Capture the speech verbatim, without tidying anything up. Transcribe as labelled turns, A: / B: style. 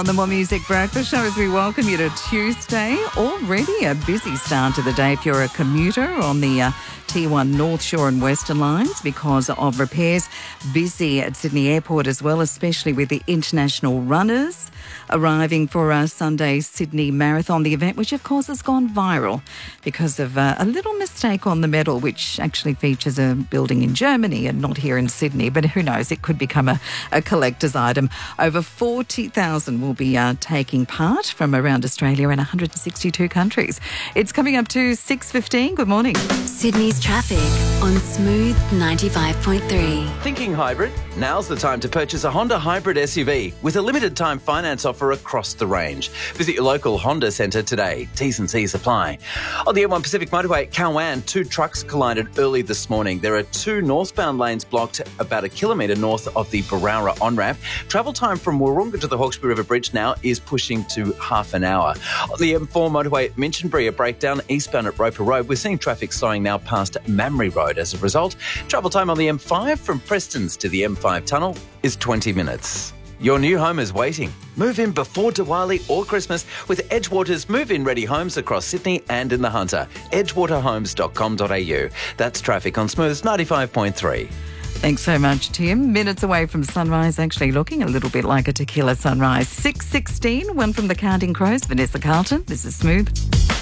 A: On the More Music Breakfast Show, as we welcome you to Tuesday, already a busy start to the day if you're a commuter on the uh, T one North Shore and Western lines because of repairs. Busy at Sydney Airport as well, especially with the international runners arriving for our Sunday Sydney Marathon, the event which of course has gone viral because of uh, a little mistake on the medal, which actually features a building in Germany and not here in Sydney, but who knows, it could become a, a collector's item. Over forty thousand will be uh, taking part from around Australia and one hundred sixty-two countries. It's coming up to six fifteen. Good morning.
B: Sydney's traffic on Smooth ninety-five point three.
C: Thinking hybrid? Now's the time to purchase a Honda hybrid S U V with a limited time finance offer across the range. Visit your local Honda centre today. T's and C's apply. On the M one Pacific Motorway at Cowan, two trucks collided early this morning. There are two northbound lanes blocked about a kilometre north of the Barara on-ramp. Travel time from Wahroonga to the Hawkesbury River Bridge now is pushing to half an hour. On the M four Motorway at Minchinbury, a breakdown eastbound at Roper Road. We're seeing traffic slowing now past Mamre Road as a result. Travel time on the M five from Prestons to the M five tunnel is twenty minutes. Your new home is waiting. Move in before Diwali or Christmas with Edgewater's move-in ready homes across Sydney and in the Hunter. edgewater homes dot com dot a u. That's traffic on Smooth ninety-five point three.
A: Thanks so much, Tim. Minutes away from sunrise, actually looking a little bit like a tequila sunrise. six sixteen, one from the Counting Crows, Vanessa Carlton. This is Smooth.